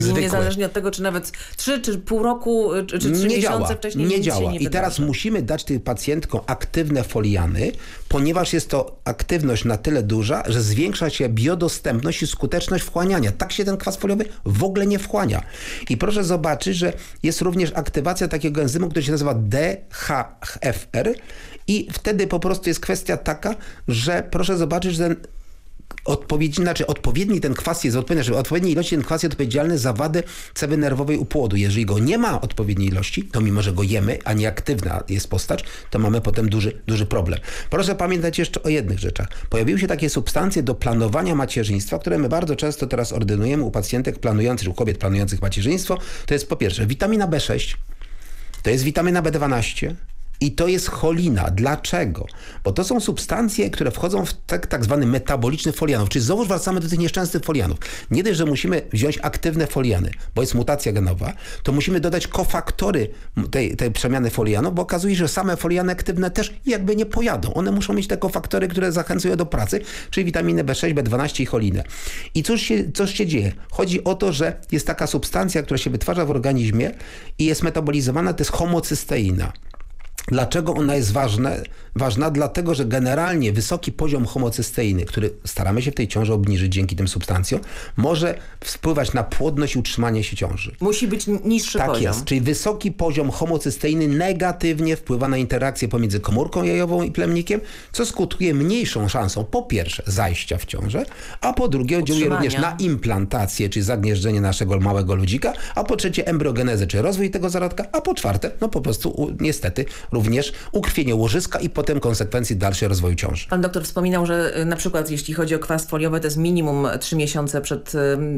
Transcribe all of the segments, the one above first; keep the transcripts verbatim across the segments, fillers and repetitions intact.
zwykły. Niezależnie od tego, czy nawet trzy, czy pół roku, czy trzy nie miesiące działa, wcześniej nie nic działa. się nie I teraz wydarzy. musimy dać tym pacjentkom aktywne foliany, ponieważ jest to aktywność na tyle duża, że zwiększa się biodostępność i skuteczność wchłaniania. Tak się ten kwas foliowy w ogóle nie wchłania. I proszę zobaczyć, że jest również aktywacja takiego enzymu, który się nazywa D H F R i wtedy po prostu jest kwestia taka, że proszę zobaczyć, że ten Odpowiedzi, znaczy odpowiedni ten kwas jest odpowiedni, znaczy odpowiedniej ilości ten kwas jest odpowiedzialny za wadę cewy nerwowej u płodu. Jeżeli go nie ma odpowiedniej ilości, to mimo, że go jemy, a nie aktywna jest postać, to mamy potem duży, duży problem. Proszę pamiętać jeszcze o jednych rzeczach. Pojawiły się takie substancje do planowania macierzyństwa, które my bardzo często teraz ordynujemy u pacjentek planujących, u kobiet planujących macierzyństwo. To jest po pierwsze witamina B sześć, to jest witamina B dwanaście, i to jest cholina. Dlaczego? Bo to są substancje, które wchodzą w tak, tak zwany metaboliczny folianów. Czyli znowu wracamy do tych nieszczęsnych folianów. Nie dość, że musimy wziąć aktywne foliany, bo jest mutacja genowa, to musimy dodać kofaktory tej, tej przemiany folianów, bo okazuje się, że same foliany aktywne też jakby nie pojadą. One muszą mieć te kofaktory, które zachęcają do pracy, czyli witaminy B sześć, B dwanaście i cholinę. I cóż się, cóż się dzieje? Chodzi o to, że jest taka substancja, która się wytwarza w organizmie i jest metabolizowana, to jest homocysteina. Dlaczego ona jest ważna? Ważna dlatego, że generalnie wysoki poziom homocysteiny, który staramy się w tej ciąży obniżyć dzięki tym substancjom, może wpływać na płodność i utrzymanie się ciąży. Musi być niższy tak poziom. Tak jest, czyli wysoki poziom homocysteiny negatywnie wpływa na interakcję pomiędzy komórką jajową i plemnikiem, co skutkuje mniejszą szansą po pierwsze zajścia w ciążę, a po drugie oddziałuje również na implantację, czyli zagnieżdżenie naszego małego ludzika, a po trzecie embryogenezę, czy rozwój tego zarodka, a po czwarte, no po prostu u, niestety również ukrwienie łożyska i potem konsekwencje dalszej rozwoju ciąży. Pan doktor wspominał, że na przykład jeśli chodzi o kwas foliowy, to jest minimum trzy miesiące przed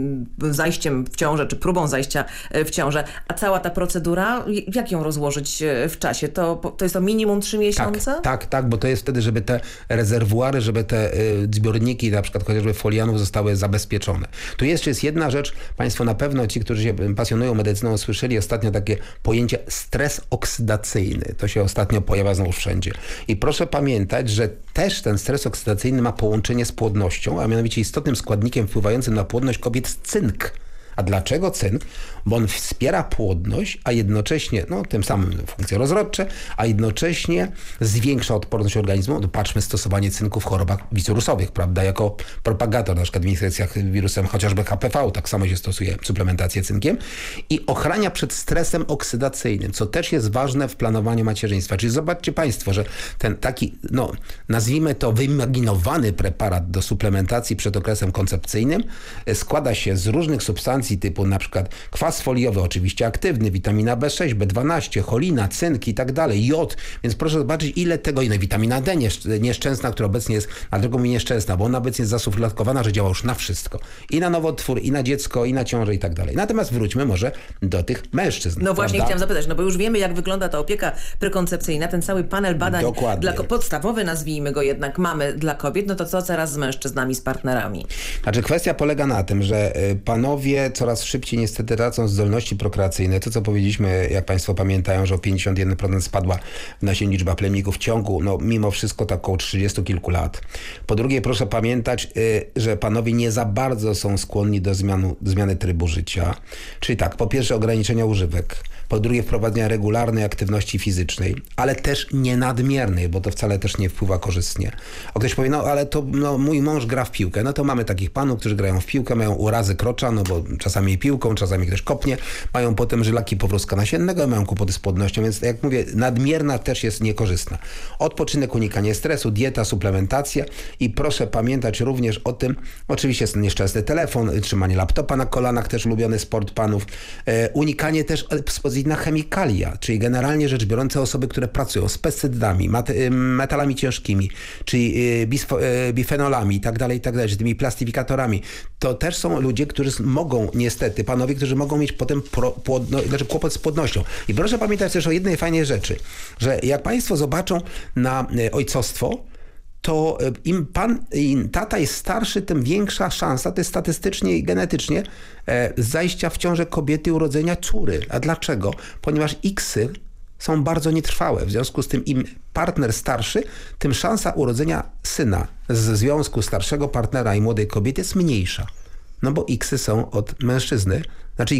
y, zajściem w ciążę, czy próbą zajścia w ciążę. A cała ta procedura, jak ją rozłożyć w czasie? To, to jest to minimum trzy miesiące? Tak, tak, tak, bo to jest wtedy, żeby te rezerwuary, żeby te y, zbiorniki, na przykład chociażby folianów zostały zabezpieczone. Tu jeszcze jest jedna rzecz, Państwo na pewno, ci, którzy się pasjonują medycyną, słyszeli ostatnio takie pojęcie stres oksydacyjny. To się ostatnio pojawia znowu wszędzie. I proszę pamiętać, że też ten stres oksydacyjny ma połączenie z płodnością, a mianowicie istotnym składnikiem wpływającym na płodność kobiet jest cynk. A dlaczego cynk? Bo on wspiera płodność, a jednocześnie, no tym samym funkcje rozrodcze, a jednocześnie zwiększa odporność organizmu. No, patrzmy stosowanie cynku w chorobach wirusowych, prawda, jako propagator, na przykład w infekcjach wirusem chociażby H P V, tak samo się stosuje suplementację cynkiem i ochrania przed stresem oksydacyjnym, co też jest ważne w planowaniu macierzyństwa. Czyli zobaczcie Państwo, że ten taki, no nazwijmy to wyimaginowany preparat do suplementacji przed okresem koncepcyjnym składa się z różnych substancji typu na przykład kwas foliowy, oczywiście aktywny, witamina B sześć, B dwanaście, cholina, cynk i tak dalej, jod. Więc proszę zobaczyć, ile tego, ile witamina D nieszczęsna, która obecnie jest, dlatego mówię nieszczęsna, bo ona obecnie jest zasuflatkowana, że działa już na wszystko. I na nowotwór, i na dziecko, i na ciążę i tak dalej. Natomiast wróćmy może do tych mężczyzn. No właśnie prawda? chciałam zapytać, no bo już wiemy, jak wygląda ta opieka prekoncepcyjna, ten cały panel badań dla, podstawowy, nazwijmy go jednak, mamy dla kobiet, no to co teraz z mężczyznami, z partnerami? Znaczy kwestia polega na tym, że panowie coraz szybciej niestety tracą zdolności prokreacyjne. To, co powiedzieliśmy, jak Państwo pamiętają, że o pięćdziesiąt jeden procent spadła w nasieniu liczba plemników w ciągu, no mimo wszystko tak około trzydziestu kilku lat. Po drugie, proszę pamiętać, że panowie nie za bardzo są skłonni do zmianu, zmiany trybu życia. Czyli tak, po pierwsze ograniczenia używek, po drugie wprowadzenia regularnej aktywności fizycznej, ale też nie nadmiernej, bo to wcale też nie wpływa korzystnie. A ktoś powie, no ale to no, mój mąż gra w piłkę. No to mamy takich panów, którzy grają w piłkę, mają urazy krocza, no bo czasami piłką, czasami ktoś kopnie, mają potem żylaki powrózka nasiennego, mają kłopoty z płodnością, więc jak mówię, nadmierna też jest niekorzystna. Odpoczynek, unikanie stresu, dieta, suplementacja i proszę pamiętać również o tym, oczywiście jest nieszczęsny telefon, trzymanie laptopa na kolanach, też ulubiony sport panów, e, unikanie też ekspozycji na chemikalia, czyli generalnie rzecz biorąc osoby, które pracują z pestycydami, metalami ciężkimi, czyli bisfo, e, bifenolami i tak dalej, i tak dalej, czy tymi plastyfikatorami, to też są ludzie, którzy mogą niestety, panowie, którzy mogą mieć potem pro, płodno, znaczy kłopot z płodnością. I proszę pamiętać też o jednej fajnej rzeczy, że jak Państwo zobaczą na ojcostwo, to im pan, im tata jest starszy, tym większa szansa, to jest statystycznie i genetycznie, e, zajścia w ciążę kobiety i urodzenia córy. A dlaczego? Ponieważ iksy są bardzo nietrwałe. W związku z tym im partner starszy, tym szansa urodzenia syna z związku starszego partnera i młodej kobiety jest mniejsza. No bo iksy są od mężczyzny, znaczy